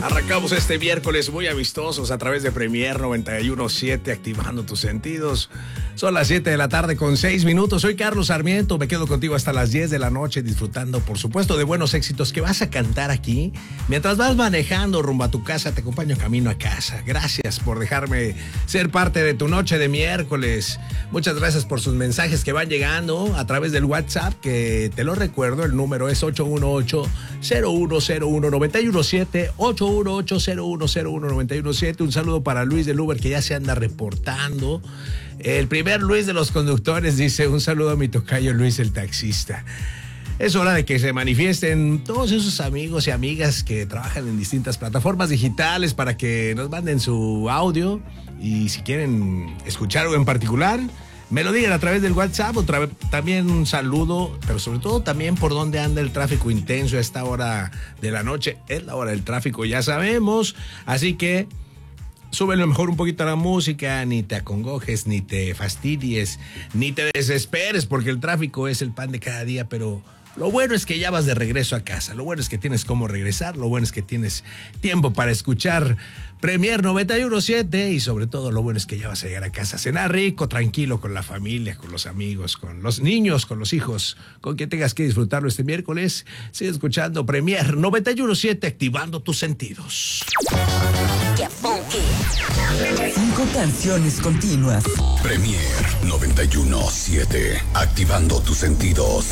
Arrancamos este miércoles muy amistosos a través de Premier 91.7, activando tus sentidos. Son las 7 de la tarde con 6 minutos. Soy Carlos Sarmiento, me quedo contigo hasta las 10 de la noche disfrutando, por supuesto, de buenos éxitos que vas a cantar aquí. Mientras vas manejando rumbo a tu casa, te acompaño camino a casa. Gracias por dejarme ser parte de tu noche de miércoles. Muchas gracias por sus mensajes que van llegando a través del WhatsApp, que te lo recuerdo, el número es 818-0101-917, 818-0101-917. Un saludo para Luis del Uber, que ya se anda reportando. El primer Luis de los conductores dice: un saludo a mi tocayo Luis el taxista. Es hora de que se manifiesten todos esos amigos y amigas que trabajan en distintas plataformas digitales para que nos manden su audio, y si quieren escuchar algo en particular, me lo digan a través del WhatsApp. También un saludo, pero sobre todo también por dónde anda el tráfico intenso a esta hora de la noche. Es la hora del tráfico, ya sabemos, así que súbelo mejor un poquito a la música, ni te acongojes, ni te fastidies, ni te desesperes, porque el tráfico es el pan de cada día, pero lo bueno es que ya vas de regreso a casa, lo bueno es que tienes cómo regresar, lo bueno es que tienes tiempo para escuchar Premier 91.7, y sobre todo lo bueno es que ya vas a llegar a casa a cenar rico, tranquilo, con la familia, con los amigos, con los niños, con los hijos, con quien tengas que disfrutarlo este miércoles. Sigue escuchando Premier 91.7, activando tus sentidos. 5 canciones continuas. Premier 91.7, activando tus sentidos.